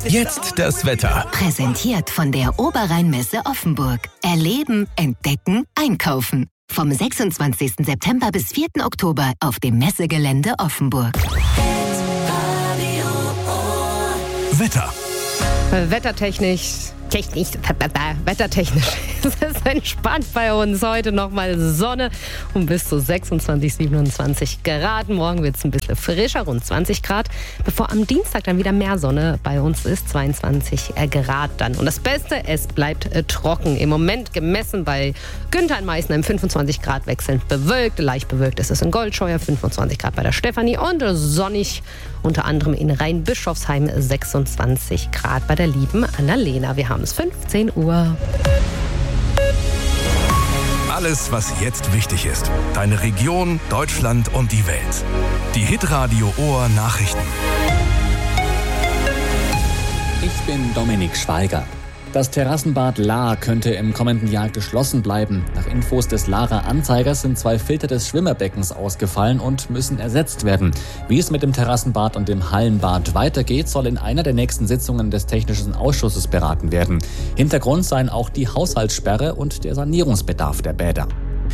Jetzt das Wetter. Präsentiert von der Oberrheinmesse Offenburg. Erleben, entdecken, einkaufen. Vom 26. September bis 4. Oktober auf dem Messegelände Offenburg. Wetter. Wettertechnisch es ist entspannt bei uns. Heute nochmal Sonne und bis zu 26, 27 Grad. Morgen wird es ein bisschen frischer, rund 20 Grad. Bevor am Dienstag dann wieder mehr Sonne bei uns ist, 22 Grad dann. Und das Beste, es bleibt trocken. Im Moment gemessen bei Günther in Meißenheim 25 Grad wechselnd bewölkt. Leicht bewölkt ist es in Goldscheuer, 25 Grad bei der Stefanie und sonnig unter anderem in Rheinbischofsheim 26 Grad bei der lieben Annalena. Wir haben es 15 Uhr. Alles, was jetzt wichtig ist. Deine Region, Deutschland und die Welt. Die Hitradio Ohr Nachrichten. Ich bin Dominik Schweiger. Das Terrassenbad Lahr könnte im kommenden Jahr geschlossen bleiben. Nach Infos des Lahrer Anzeigers sind 2 Filter des Schwimmerbeckens ausgefallen und müssen ersetzt werden. Wie es mit dem Terrassenbad und dem Hallenbad weitergeht, soll in einer der nächsten Sitzungen des Technischen Ausschusses beraten werden. Hintergrund seien auch die Haushaltssperre und der Sanierungsbedarf der Bäder.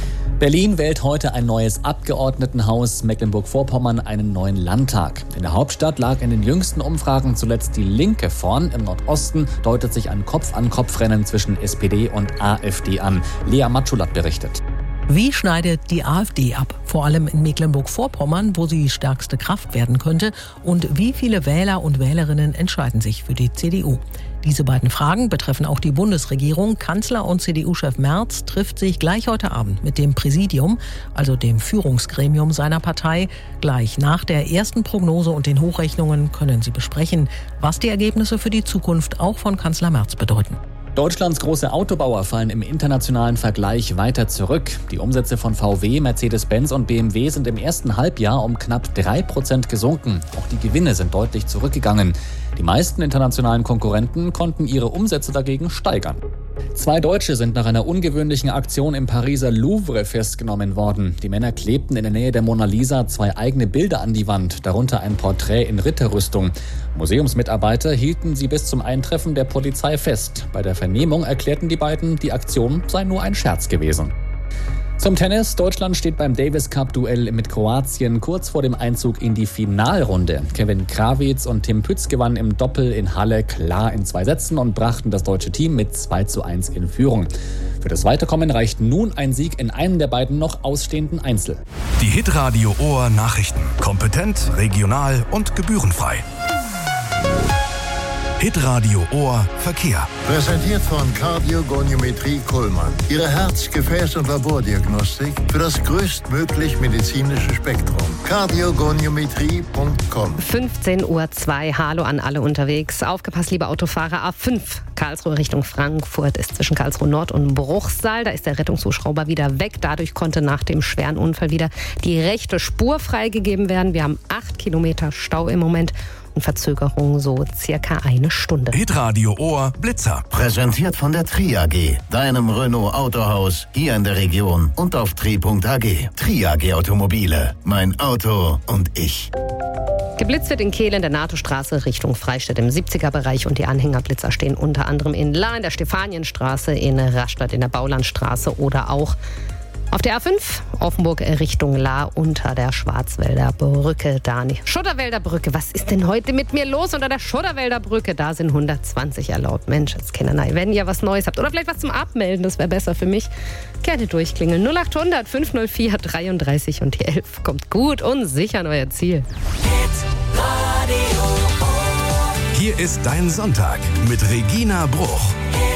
Berlin wählt heute ein neues Abgeordnetenhaus, Mecklenburg-Vorpommern einen neuen Landtag. In der Hauptstadt lag in den jüngsten Umfragen zuletzt die Linke vorn. Im Nordosten deutet sich ein Kopf-an-Kopf-Rennen zwischen SPD und AfD an. Lea Matschulat berichtet. Wie schneidet die AfD ab? Vor allem in Mecklenburg-Vorpommern, wo sie stärkste Kraft werden könnte. Und wie viele Wähler und Wählerinnen entscheiden sich für die CDU? Diese beiden Fragen betreffen auch die Bundesregierung. Kanzler und CDU-Chef Merz trifft sich gleich heute Abend mit dem Präsidium, also dem Führungsgremium seiner Partei. Gleich nach der ersten Prognose und den Hochrechnungen können sie besprechen, was die Ergebnisse für die Zukunft auch von Kanzler Merz bedeuten. Deutschlands große Autobauer fallen im internationalen Vergleich weiter zurück. Die Umsätze von VW, Mercedes-Benz und BMW sind im ersten Halbjahr um knapp 3% gesunken. Auch die Gewinne sind deutlich zurückgegangen. Die meisten internationalen Konkurrenten konnten ihre Umsätze dagegen steigern. 2 Deutsche sind nach einer ungewöhnlichen Aktion im Pariser Louvre festgenommen worden. Die Männer klebten in der Nähe der Mona Lisa 2 eigene Bilder an die Wand, darunter ein Porträt in Ritterrüstung. Museumsmitarbeiter hielten sie bis zum Eintreffen der Polizei fest. Bei der Vernehmung erklärten die beiden, die Aktion sei nur ein Scherz gewesen. Zum Tennis. Deutschland steht beim Davis-Cup-Duell mit Kroatien kurz vor dem Einzug in die Finalrunde. Kevin Krawitz und Tim Pütz gewannen im Doppel in Halle klar in 2 Sätzen und brachten das deutsche Team mit 2:1 in Führung. Für das Weiterkommen reicht nun ein Sieg in einem der beiden noch ausstehenden Einzel. Die Hitradio Ohr Nachrichten. Kompetent, regional und gebührenfrei. Hitradio Ohr Verkehr. Präsentiert von Kardiogoniometrie Kuhlmann. Ihre Herz-, Gefäß- und Labordiagnostik für das größtmöglich medizinische Spektrum. Kardiogoniometrie.com. 15:02 Uhr. Hallo an alle unterwegs. Aufgepasst, liebe Autofahrer. A5 Karlsruhe Richtung Frankfurt ist zwischen Karlsruhe Nord und Bruchsal. Da ist der Rettungshubschrauber wieder weg. Dadurch konnte nach dem schweren Unfall wieder die rechte Spur freigegeben werden. Wir haben 8 Kilometer Stau im Moment. Verzögerung so circa 1 Stunde. Hitradio Ohr Blitzer. Präsentiert von der Tri AG, deinem Renault Autohaus hier in der Region und auf tri.ag. Tri AG Automobile, mein Auto und ich. Geblitzt wird in Kehl in der NATO-Straße Richtung Freistadt im 70er-Bereich und die Anhängerblitzer stehen unter anderem in Lahr in der Stefanienstraße, in Rastatt in der Baulandstraße oder auch auf der A5 Offenburg Richtung Lahr unter der Schwarzwälder Brücke. Schotterwälder Brücke, was ist denn heute mit mir los unter der Schotterwälder Brücke? Da sind 120 erlaubt. Mensch, jetzt Kennerei. Wenn ihr was Neues habt oder vielleicht was zum Abmelden, das wäre besser für mich, gerne durchklingeln. 0800 504 33 und die 11 kommt gut und sicher an euer Ziel. Hier ist dein Sonntag mit Regina Bruch.